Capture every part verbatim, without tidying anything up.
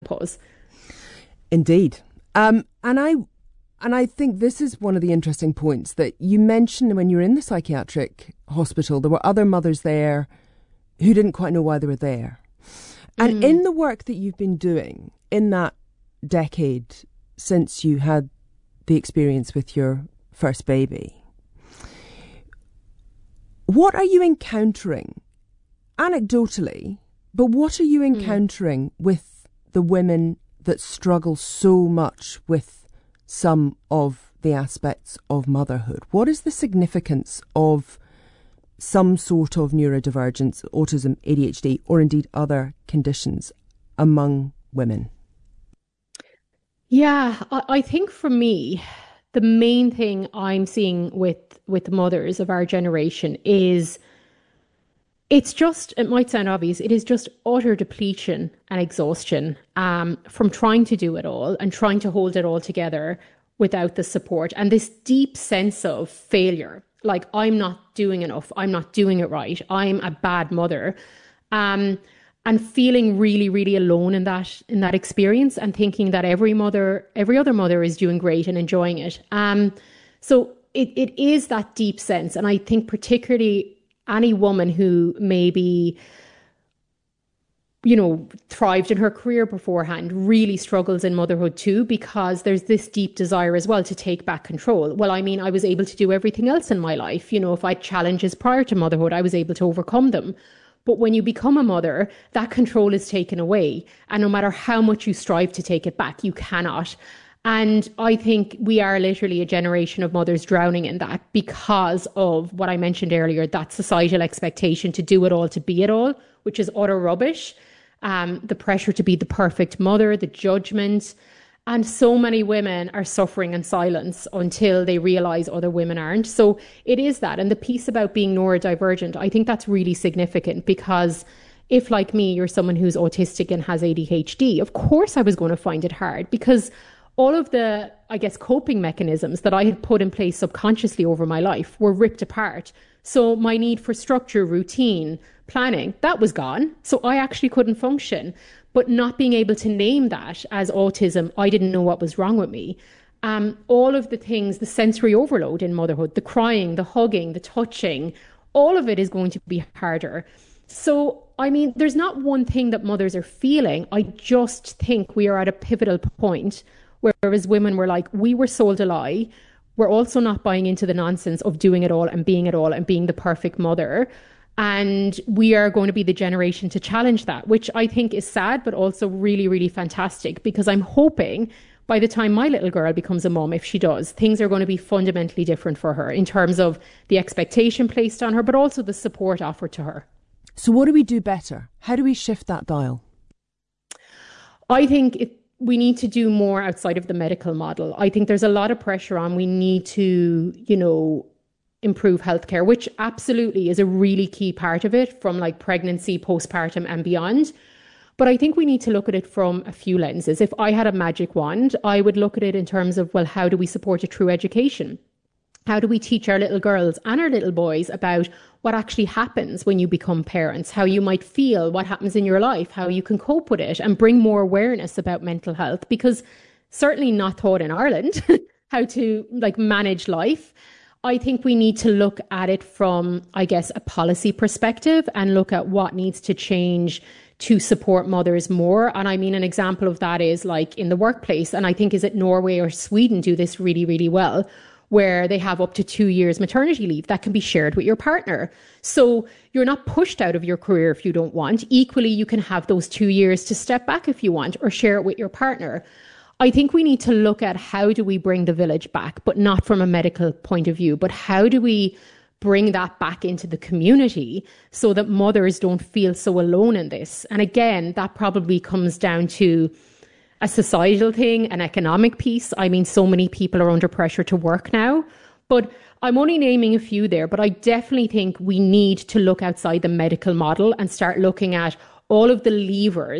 menopause. Indeed. Um, and I and I think this is one of the interesting points that you mentioned when you were in the psychiatric hospital. There were other mothers there who didn't quite know why they were there. And Mm. in the work that you've been doing in that decade since you had the experience with your first baby, what are you encountering, anecdotally, but what are you encountering mm. with the women that struggle so much with some of the aspects of motherhood? What is the significance of some sort of neurodivergence, autism, A D H D, or indeed other conditions among women? Yeah, I, I think for me, the main thing I'm seeing with, with mothers of our generation is it's just, it might sound obvious, it is just utter depletion and exhaustion um, from trying to do it all and trying to hold it all together without the support, and this deep sense of failure. Like, I'm not doing enough. I'm not doing it right. I'm a bad mother. Um, and feeling really, really alone in that, in that experience, and thinking that every mother, every other mother is doing great and enjoying it. Um, so it, it is that deep sense. And I think particularly any woman who maybe, you know, thrived in her career beforehand really struggles in motherhood too, because there's this deep desire as well to take back control. Well, I mean, I was able to do everything else in my life. You know, if I had challenges prior to motherhood, I was able to overcome them. But when you become a mother, that control is taken away. And no matter how much you strive to take it back, you cannot. And I think we are literally a generation of mothers drowning in that because of what I mentioned earlier, that societal expectation to do it all, to be it all, which is utter rubbish. Um, the pressure to be the perfect mother, the judgment. And so many women are suffering in silence until they realise other women aren't. So it is that. And the piece about being neurodivergent, I think that's really significant, because if, like me, you're someone who's autistic and has A D H D, of course I was going to find it hard, because all of the, I guess, coping mechanisms that I had put in place subconsciously over my life were ripped apart. So my need for structure, routine, planning, that was gone. So I actually couldn't function. But not being able to name that as autism, I didn't know what was wrong with me. Um, all of the things, the sensory overload in motherhood, the crying, the hugging, the touching, all of it is going to be harder. So, I mean, there's not one thing that mothers are feeling. I just think we are at a pivotal point, whereas women were like, we were sold a lie. We're also not buying into the nonsense of doing it all and being it all and being the perfect mother. And we are going to be the generation to challenge that, which I think is sad, but also really, really fantastic, because I'm hoping by the time my little girl becomes a mom, if she does, things are going to be fundamentally different for her in terms of the expectation placed on her, but also the support offered to her. So what do we do better? How do we shift that dial? I think it, we need to do more outside of the medical model. I think there's a lot of pressure on. We need to, you know, improve healthcare, which absolutely is a really key part of it, from like pregnancy, postpartum and beyond. But I think we need to look at it from a few lenses. If I had a magic wand, I would look at it in terms of, well, how do we support a true education? How do we teach our little girls and our little boys about what actually happens when you become parents, how you might feel, what happens in your life, how you can cope with it, and bring more awareness about mental health? Because certainly not taught in Ireland how to like manage life. I think we need to look at it from, I guess, a policy perspective and look at what needs to change to support mothers more. And I mean, an example of that is like in the workplace. And I think, is it Norway or Sweden do this really, really well, where they have up to two years maternity leave that can be shared with your partner. So you're not pushed out of your career if you don't want. Equally, you can have those two years to step back if you want, or share it with your partner. I think we need to look at how do we bring the village back, but not from a medical point of view, but how do we bring that back into the community so that mothers don't feel so alone in this? And again, that probably comes down to a societal thing, an economic piece. I mean, so many people are under pressure to work now, but I'm only naming a few there, but I definitely think we need to look outside the medical model and start looking at all of the levers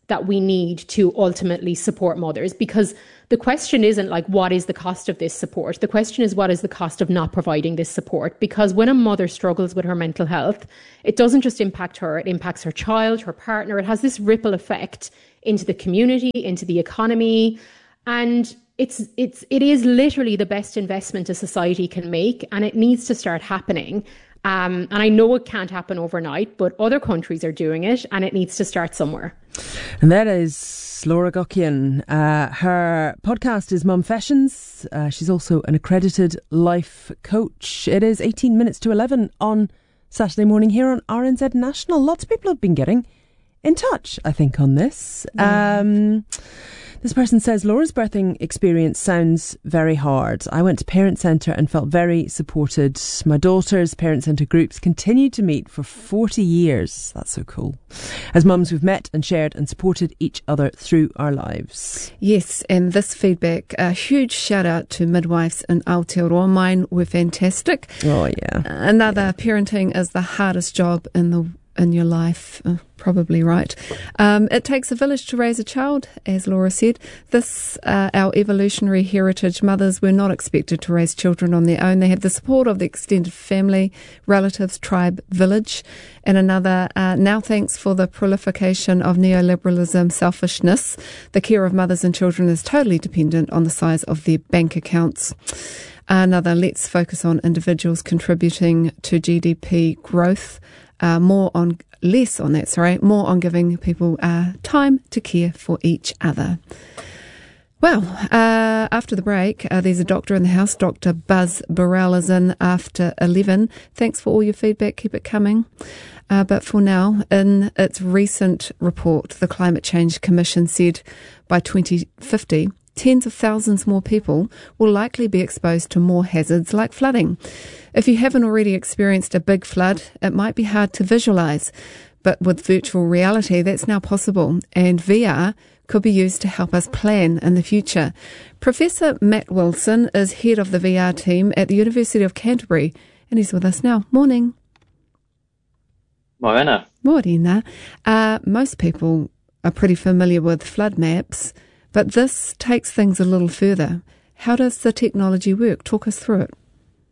that we need to ultimately support mothers. Because the question isn't like, what is the cost of this support? The question is, what is the cost of not providing this support? Because when a mother struggles with her mental health, it doesn't just impact her, it impacts her child, her partner. It has this ripple effect into the community, into the economy. And it's it's it is literally the best investment a society can make, and it needs to start happening. Um, and I know it can't happen overnight, but other countries are doing it, and it needs to start somewhere. And that is Laura Gockian. Uh, her podcast is Mumfessions. Uh, she's also an accredited life coach. It is eighteen minutes to eleven on Saturday morning here on R N Z National. Lots of people have been getting in touch, I think, on this. Mm. Um, this person says, Laura's birthing experience sounds very hard. I went to Parent Centre and felt very supported. My daughter's Parent Centre groups continued to meet for forty years. That's so cool. As mums, we've met and shared and supported each other through our lives. Yes, and this feedback, a huge shout out to midwives in Aotearoa. Mine were fantastic. Oh, yeah. Another, yeah. Parenting is the hardest job in the in your life. Oh, probably right. Um, it takes a village to raise a child, as Laura said. This, uh, our evolutionary heritage, mothers were not expected to raise children on their own. They have the support of the extended family, relatives, tribe, village. And another, uh, now thanks for the proliferation of neoliberalism, selfishness, the care of mothers and children is totally dependent on the size of their bank accounts. Another, let's focus on individuals contributing to G D P growth. Uh, more on, less on that, sorry, more on giving people uh, time to care for each other. Well, uh, after the break, uh, there's a doctor in the house. Doctor Buzz Burrell is in after eleven. Thanks for all your feedback. Keep it coming. Uh, but for now, in its recent report, the Climate Change Commission said by twenty fifty, tens of thousands more people will likely be exposed to more hazards like flooding. If you haven't already experienced a big flood, it might be hard to visualise, but with virtual reality, that's now possible, and V R could be used to help us plan in the future. Professor Matt Wilson is head of the V R team at the University of Canterbury, and he's with us now. Morning. Morena. Morena. Uh, most people are pretty familiar with flood maps, but this takes things a little further. How does the technology work? Talk us through it.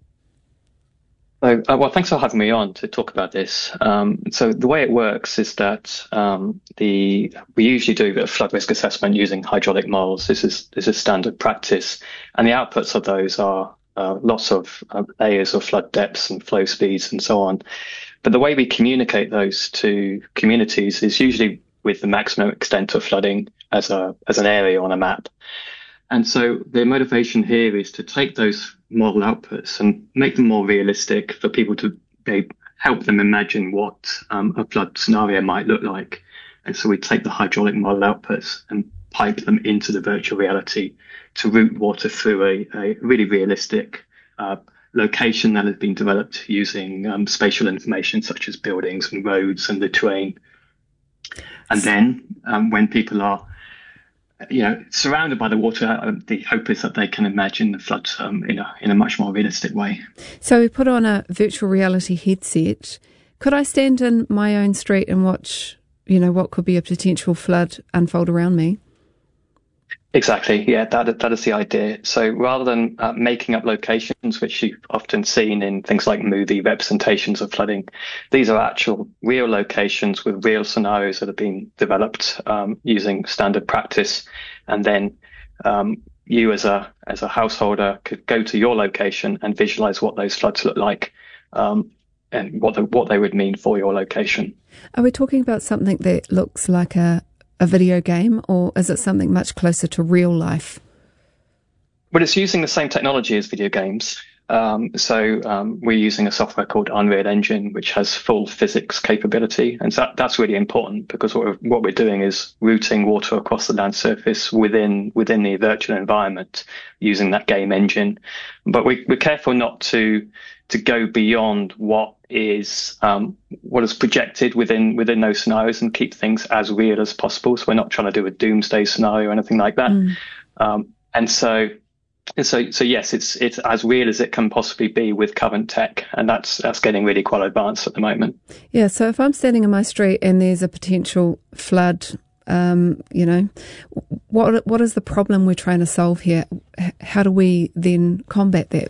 Uh, well, thanks for having me on to talk about this. Um, so the way it works is that um, the we usually do a flood risk assessment using hydraulic models. This is this is standard practice, and the outputs of those are uh, lots of uh, layers of flood depths and flow speeds and so on. But the way we communicate those to communities is usually with the maximum extent of flooding as a as an area on a map. And so the motivation here is to take those model outputs and make them more realistic for people to they help them imagine what um, a flood scenario might look like. And so we take the hydraulic model outputs and pipe them into the virtual reality to route water through a, a really realistic uh, location that has been developed using um, spatial information such as buildings and roads and the terrain. And then um, when people are you know, surrounded by the water, uh, the hope is that they can imagine the flood um, in a in a much more realistic way. So we put on a virtual reality headset. Could I stand in my own street and watch, you know, what could be a potential flood unfold around me? Exactly. Yeah, that that is the idea. So rather than uh, making up locations, which you've often seen in things like movie representations of flooding, these are actual real locations with real scenarios that have been developed um, using standard practice. And then um, you as a as a householder could go to your location and visualize what those floods look like um, and what the, what they would mean for your location. Are we talking about something that looks like a a video game, or is it something much closer to real life? Well, it's using the same technology as video games. Um, so um, we're using a software called Unreal Engine, which has full physics capability. And so that's really important because what we're, what we're doing is routing water across the land surface within within the virtual environment using that game engine. But we, we're careful not to to go beyond what is um, what is projected within within those scenarios and keep things as real as possible. So we're not trying to do a doomsday scenario or anything like that. Mm. Um, and so, and so, so yes, it's it's as real as it can possibly be with current tech, and that's that's getting really quite advanced at the moment. Yeah. So if I'm standing in my street and there's a potential flood Um, you know, what what is the problem we're trying to solve here? How do we then combat that?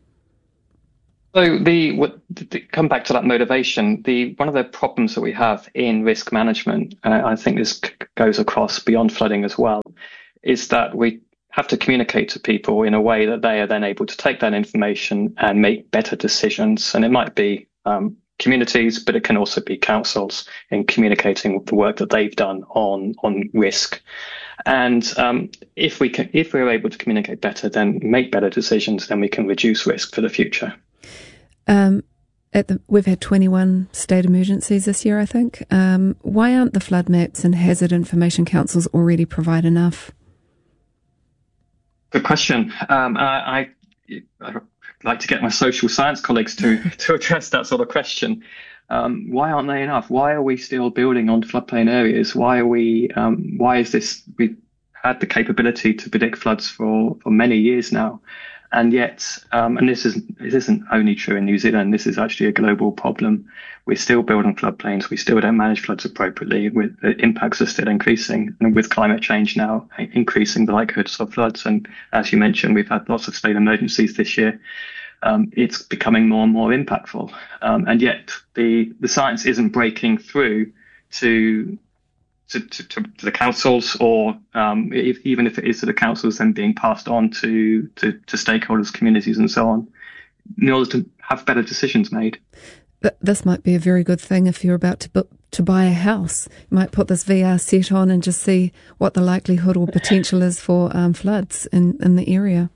So the, what, to come back to that motivation, the one of the problems that we have in risk management, and I think this goes across beyond flooding as well, is that we have to communicate to people in a way that they are then able to take that information and make better decisions. And it might be um, communities, but it can also be councils in communicating the work that they've done on on risk. And um, if we can, if we're able to communicate better, then make better decisions, then we can reduce risk for the future. Um, at the, we've had twenty-one state emergencies this year, I think. Um, why aren't the flood maps and hazard information councils already provide enough? Good question. Um, I, I I'd like to get my social science colleagues to to address that sort of question. Um, why aren't they enough? Why are we still building on floodplain areas? Why are we? Um, why is this? We've had the capability to predict floods for for many years now. And yet, um, and this isn't, this isn't only true in New Zealand, this is actually a global problem. We're still building floodplains. We still don't manage floods appropriately. With, the impacts are still increasing. And with climate change now increasing the likelihoods of floods. And as you mentioned, we've had lots of state emergencies this year. Um, it's becoming more and more impactful. Um, and yet the, the science isn't breaking through to To, to, to the councils, or um, if, even if it is to the councils, then being passed on to, to, to stakeholders, communities, and so on, in order to have better decisions made. But this might be a very good thing if you're about to book, to buy a house. You might put this V R set on and just see what the likelihood or potential is for um, floods in, in the area.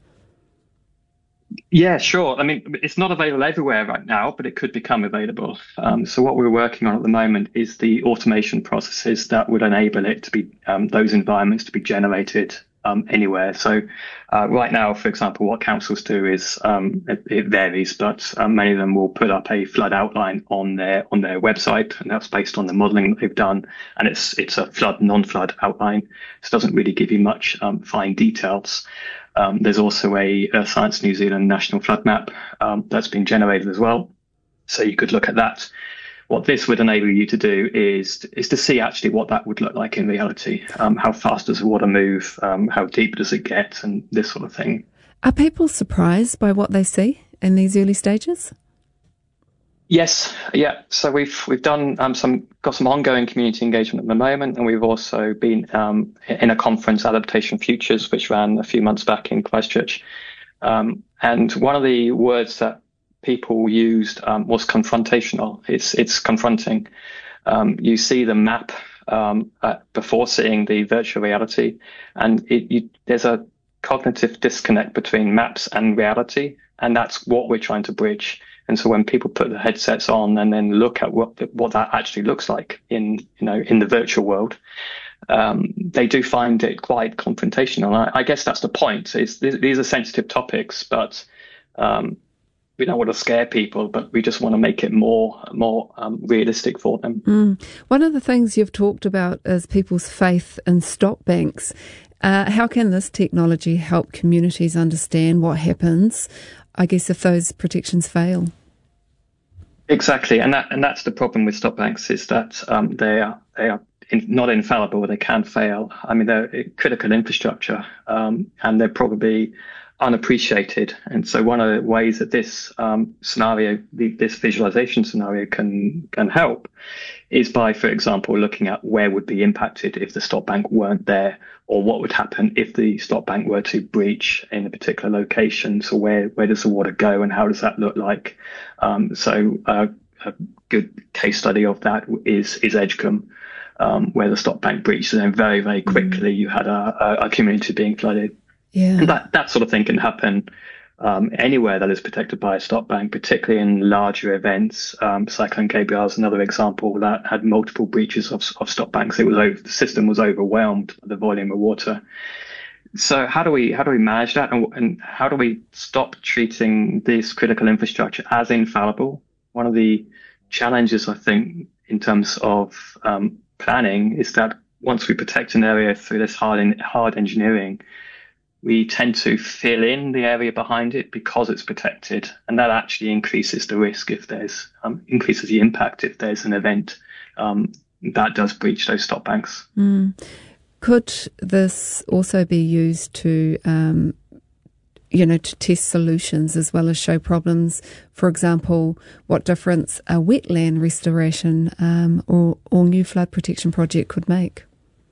Yeah, sure. I mean, it's not available everywhere right now, but it could become available. Um, so what we're working on at the moment is the automation processes that would enable it to be, um, those environments to be generated um, anywhere. So uh, right now, for example, what councils do is, um, it, it varies, but um, many of them will put up a flood outline on their on their website, and that's based on the modelling that they've done. And it's it's a flood, non-flood outline. So it doesn't really give you much um, fine details. Um, there's also a, a Science New Zealand national flood map um, that's been generated as well. So you could look at that. What this would enable you to do is, is to see actually what that would look like in reality. Um, how fast does the water move? Um, how deep does it get? And this sort of thing. Are people surprised by what they see in these early stages? Yes, yeah. So we've we've done um, some got some ongoing community engagement at the moment, and we've also been um, in a conference, Adaptation Futures, which ran a few months back in Christchurch. Um, and one of the words that people used um, was confrontational. It's it's confronting. Um, you see the map um, uh, before seeing the virtual reality, and it, you, there's a cognitive disconnect between maps and reality, and that's what we're trying to bridge. And so when people put the headsets on and then look at what what that actually looks like in you know in the virtual world, um, they do find it quite confrontational. I, I guess that's the point. It's, these are sensitive topics, but um, we don't want to scare people, but we just want to make it more more um, realistic for them. Mm. One of the things you've talked about is people's faith in stop banks. Uh, how can this technology help communities understand what happens, I guess, if those protections fail? Exactly, and that and that's the problem with stop banks, is that um, they are they are in, not infallible. They can fail. I mean, they're critical infrastructure, um, and they're probably unappreciated. And so, one of the ways that this um, scenario, the, this visualization scenario, can can help is by, for example, looking at where would be impacted if the stop bank weren't there, or what would happen if the stop bank were to breach in a particular location. So where, where does the water go, and how does that look like? Um, so uh, a good case study of that is, is Edgecombe, um, where the stop bank breached, and then very, very quickly you had a, a, a community being flooded. Yeah. And that, that sort of thing can happen Um, anywhere that is protected by a stop bank, particularly in larger events. Um, Cyclone Gabrielle is another example that had multiple breaches of, of stop banks. It was over, the system was overwhelmed by the volume of water. So how do we how do we manage that, and, and how do we stop treating this critical infrastructure as infallible? One of the challenges, I think, in terms of um, planning, is that once we protect an area through this hard in, hard engineering, we tend to fill in the area behind it because it's protected, and that actually increases the risk if there's um, increases the impact if there's an event um, that does breach those stop banks. Mm. Could this also be used to, um, you know, to test solutions as well as show problems? For example, what difference a wetland restoration um, or, or new flood protection project could make?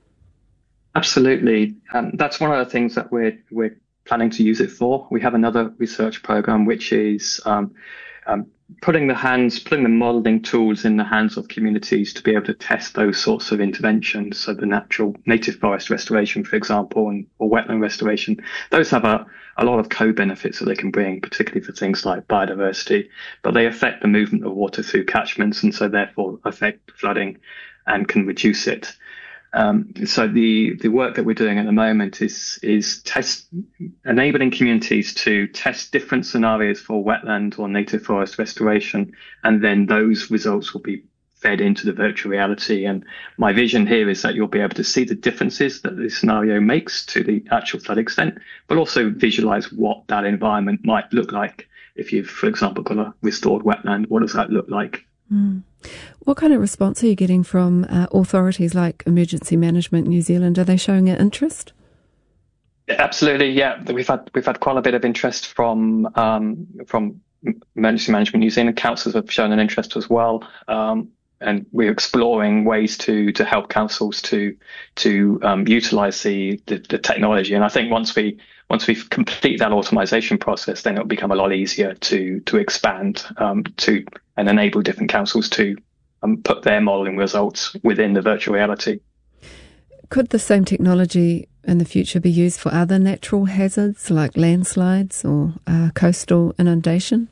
Absolutely. Um, that's one of the things that we're we're planning to use it for. We have another research program which is um, um, putting the hands, putting the modelling tools in the hands of communities to be able to test those sorts of interventions. So the natural native forest restoration, for example, and or wetland restoration, those have a, a lot of co-benefits that they can bring, particularly for things like biodiversity, but they affect the movement of water through catchments and so therefore affect flooding and can reduce it. Um, so the, the work that we're doing at the moment is is test enabling communities to test different scenarios for wetland or native forest restoration, and then those results will be fed into the virtual reality. And my vision here is that you'll be able to see the differences that the scenario makes to the actual flood extent, but also visualize what that environment might look like. If you've, for example, got a restored wetland, what does that look like? Mm. What kind of response are you getting from uh, authorities like Emergency Management New Zealand? Are they showing an interest? Absolutely, yeah. We've had we've had quite a bit of interest from um, from Emergency Management New Zealand. Councils have shown an interest as well, um, and we're exploring ways to to help councils to to um, utilise the, the the technology. And I think once we once we complete that automation process, then it'll become a lot easier to to expand um, to and enable different councils to um, put their modelling results within the virtual reality. Could the same technology in the future be used for other natural hazards like landslides or uh, coastal inundation?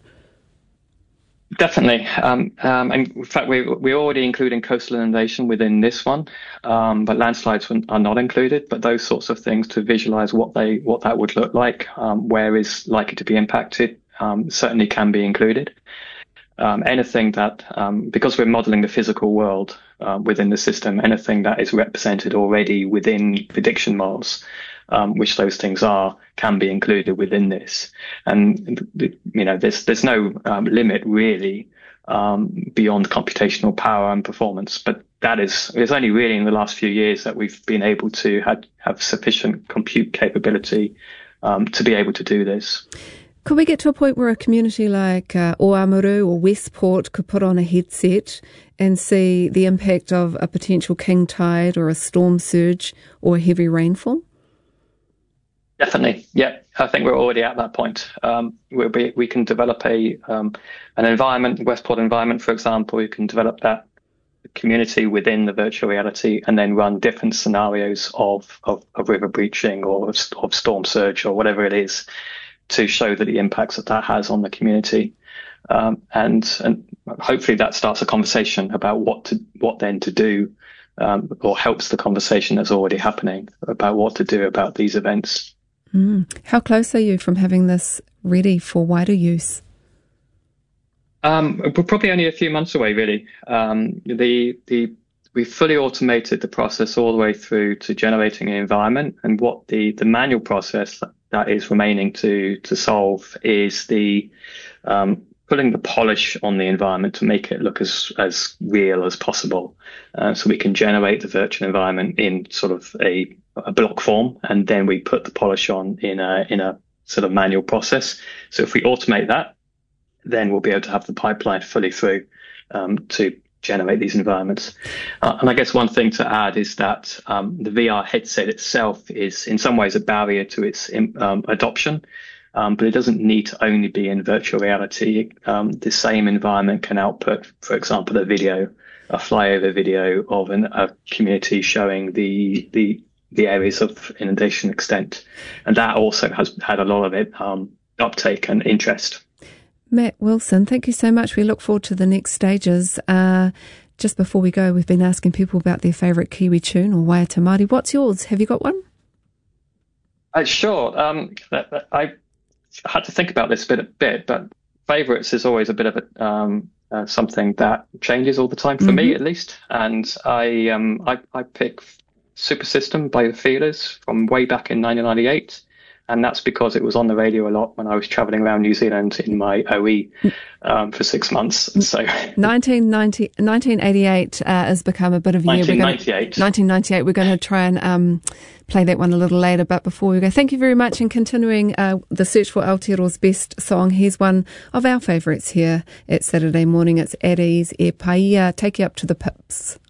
Definitely. Um, um, and in fact, we, we're already including coastal inundation within this one, um, but landslides are not included. But those sorts of things to visualize what they what that would look like, um, where is likely to be impacted, um, certainly can be included. Um, anything that, um, because we're modeling the physical world uh, within the system, anything that is represented already within prediction models, um, which those things are, can be included within this. And, you know, there's, there's no um, limit really um, beyond computational power and performance. But that is, it's only really in the last few years that we've been able to have, have sufficient compute capability um, to be able to do this. Could we get to a point where a community like uh, Oamaru or Westport could put on a headset and see the impact of a potential king tide or a storm surge or heavy rainfall? Definitely, yeah. I think we're already at that point. Um, we'll be, we can develop a um, an environment, Westport environment, for example. You can develop that community within the virtual reality and then run different scenarios of, of, of river breaching or of, of storm surge or whatever it is, to show that the impacts that that has on the community, um, and and hopefully that starts a conversation about what to what then to do, um, or helps the conversation that's already happening about what to do about these events. Mm. How close are you from having this ready for wider use? Um, we're probably only a few months away, really. Um, the the we fully automated the process all the way through to generating an environment, and what the the manual process that is remaining to to solve is the um, putting the polish on the environment to make it look as as real as possible, uh, so we can generate the virtual environment in sort of a, a block form, and then we put the polish on in a in a sort of manual process. So if we automate that, then we'll be able to have the pipeline fully through um, to generate these environments. Uh, and I guess one thing to add is that um, the V R headset itself is in some ways a barrier to its um, adoption, um, but it doesn't need to only be in virtual reality. Um, the same environment can output, for example, a video, a flyover video of an, a community showing the, the, the areas of inundation extent. And that also has had a lot of it um, uptake and interest. Matt Wilson, thank you so much. We look forward to the next stages. Uh, just before we go, we've been asking people about their favourite Kiwi tune or Waiata. What's yours? Have you got one? Uh, sure. Um, I had to think about this a bit, a bit but favourites is always a bit of a, um, uh, something that changes all the time for mm-hmm. me, at least. And I, um, I, I pick Super System by the Feelers from way back in nineteen ninety-eight. and that's because it was on the radio a lot when I was travelling around New Zealand in my O E um, for six months. So nineteen ninety, nineteen eighty-eight uh, has become a bit of a year. nineteen ninety-eight. Gonna, nineteen ninety-eight. We're going to try and um, play that one a little later, but before we go, thank you very much. And continuing uh, the search for Aotearoa's best song, here's one of our favourites here at Saturday Morning. It's At Ease, E Paia, Take You Up to the Pips.